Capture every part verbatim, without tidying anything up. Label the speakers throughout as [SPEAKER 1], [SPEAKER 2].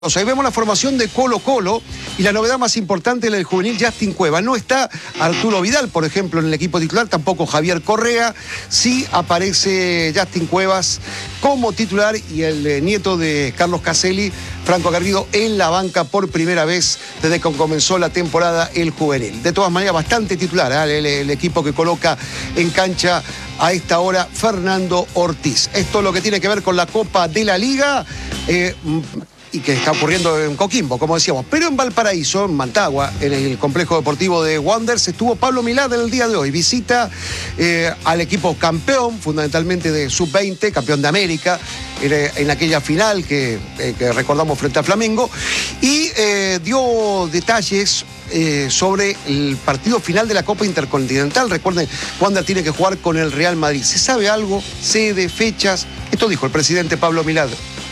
[SPEAKER 1] O sea, ahí vemos la formación de Colo Colo y la novedad más importante es el juvenil Justin Cueva. No está Arturo Vidal, por ejemplo, en el equipo titular, tampoco Javier Correa. Sí aparece Justin Cuevas como titular y el eh, nieto de Carlos Caselli, Franco Garrido, en la banca por primera vez desde que comenzó la temporada el juvenil. De todas maneras, bastante titular, ¿eh? el, el equipo que coloca en cancha a esta hora Fernando Ortiz. Esto es lo que tiene que ver con la Copa de la Liga. Eh, y que está ocurriendo en Coquimbo, como decíamos. Pero en Valparaíso, en Mantagua, en el complejo deportivo de Wanderers, estuvo Pablo Milad en el día de hoy. Visita eh, al equipo campeón, fundamentalmente de sub veinte, campeón de América, en, en aquella final que, eh, que recordamos frente a Flamengo, y eh, dio detalles Eh, sobre el partido final de la Copa Intercontinental. Recuerden, Wander tiene que jugar con el Real Madrid. ¿Se sabe algo? ¿Sede, fechas? Esto dijo el presidente Pablo Milad.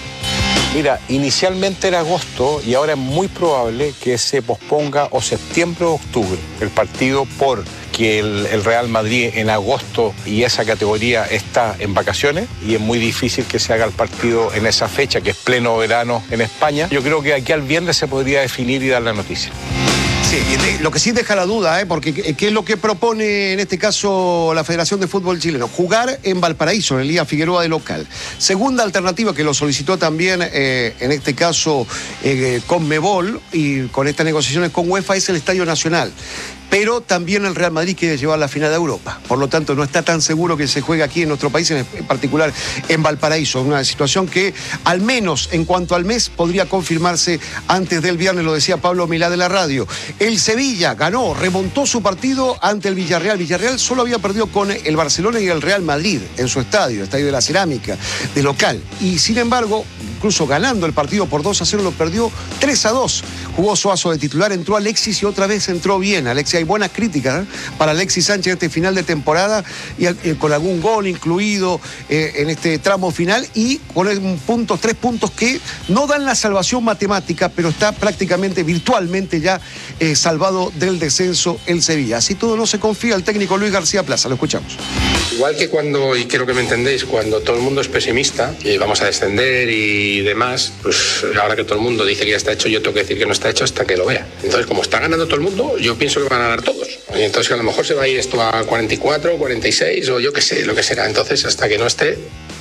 [SPEAKER 2] Mira, inicialmente era agosto y ahora es muy probable que se posponga o septiembre o octubre el partido por que el, el Real Madrid en agosto y esa categoría está en vacaciones y es muy difícil que se haga el partido en esa fecha, que es pleno verano en España. Yo creo que aquí al viernes se podría definir y dar la noticia.
[SPEAKER 1] Sí, lo que sí deja la duda, ¿eh? Porque ¿qué es lo que propone en este caso la Federación de Fútbol Chileno? Jugar en Valparaíso, en el Liga Figueroa de local. Segunda alternativa que lo solicitó también, eh, en este caso, eh, Conmebol, y con estas negociaciones con UEFA, es el Estadio Nacional. Pero también el Real Madrid quiere llevar la final de Europa. Por lo tanto, no está tan seguro que se juegue aquí en nuestro país, en particular en Valparaíso. Una situación que, al menos en cuanto al mes, podría confirmarse antes del viernes, lo decía Pablo Milad de la radio. El Sevilla ganó, remontó su partido ante el Villarreal. Villarreal solo había perdido con el Barcelona y el Real Madrid en su estadio, Estadio de la Cerámica, de local. Y sin embargo, incluso ganando el partido por dos a cero, lo perdió tres a dos. Jugó Suazo de titular, entró Alexis y otra vez entró bien. Alexis, hay buenas críticas, ¿eh? para Alexis Sánchez este final de temporada, y eh, con algún gol incluido eh, en este tramo final, y con puntos, tres puntos que no dan la salvación matemática, pero está prácticamente, virtualmente ya eh, salvado del descenso el Sevilla. Así todo no se confía el técnico Luis García Plaza. Lo escuchamos.
[SPEAKER 3] Igual que cuando, y creo que me entendéis, cuando todo el mundo es pesimista y vamos a descender y demás, pues ahora que todo el mundo dice que ya está hecho, yo tengo que decir que no está hecho hasta que lo vea. Entonces, como está ganando todo el mundo, yo pienso que van a ganar todos. Y entonces a lo mejor se va a ir esto a cuarenta y cuatro, cuarenta y seis o yo qué sé, lo que será. Entonces, hasta que no esté...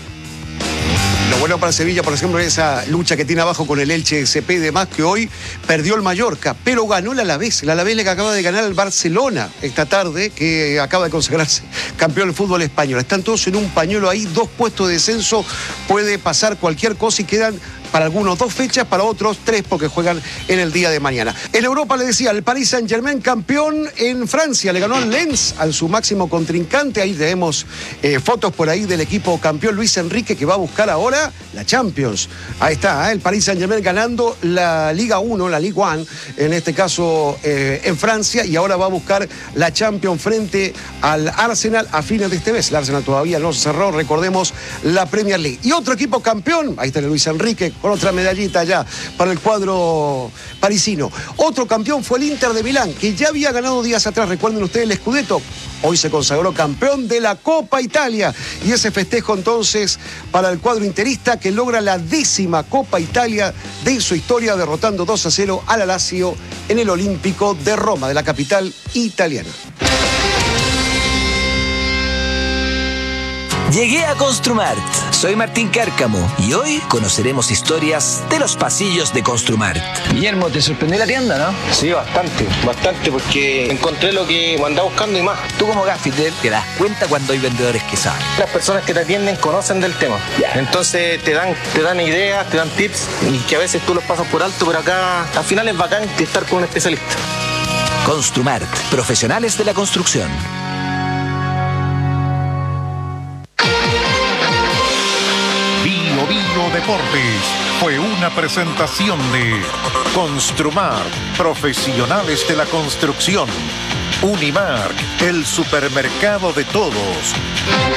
[SPEAKER 1] Lo bueno para Sevilla, por ejemplo, es esa lucha que tiene abajo con el Elche C P y demás, que hoy perdió el Mallorca, pero ganó el Alavés. El Alavés le que acaba de ganar al Barcelona esta tarde, que acaba de consagrarse campeón del fútbol español. Están todos en un pañuelo ahí, dos puestos de descenso, puede pasar cualquier cosa y quedan para algunos dos fechas, para otros tres, porque juegan en el día de mañana. En Europa, le decía, el Paris Saint-Germain campeón en Francia, le ganó al Lens, a su máximo contrincante. Ahí tenemos eh, fotos por ahí del equipo campeón Luis Enrique, que va a buscar ahora la Champions. Ahí está, ¿eh? el Paris Saint-Germain ganando la Liga uno, la Ligue uno, en este caso eh, en Francia, y ahora va a buscar la Champions frente al Arsenal a fines de este mes. El Arsenal todavía no cerró, recordemos, la Premier League. Y otro equipo campeón, ahí está el Luis Enrique, con otra medallita ya para el cuadro parisino. Otro campeón fue el Inter de Milán, que ya había ganado días atrás, recuerden ustedes, el Scudetto. Hoy se consagró campeón de la Copa Italia, y ese festejo entonces para el cuadro interista, que logra la décima Copa Italia de su historia, derrotando dos a cero al Lazio en el Olímpico de Roma, de la capital italiana.
[SPEAKER 4] Llegué a Construmart. Soy Martín Cárcamo y hoy conoceremos historias de los pasillos de Construmart.
[SPEAKER 5] Guillermo, ¿te sorprendió la tienda, no?
[SPEAKER 2] Sí, bastante, bastante, porque encontré lo que andaba buscando y más.
[SPEAKER 4] Tú como gaffiter te das cuenta cuando hay vendedores que saben.
[SPEAKER 2] Las personas que te atienden conocen del tema. Entonces te dan, te dan ideas, te dan tips, y que a veces tú los pasas por alto, pero acá al final es bacán estar con un especialista.
[SPEAKER 4] Construmart, profesionales de la construcción.
[SPEAKER 6] Vino Deportes fue una presentación de Construmart, profesionales de la construcción. Unimark, el supermercado de todos.